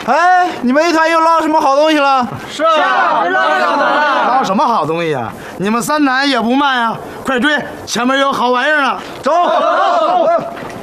哎，你们一团又捞什么好东西了？ 是啊， 捞什么好东西啊？你们三男也不慢啊！快追，前面有好玩意儿呢！ 走。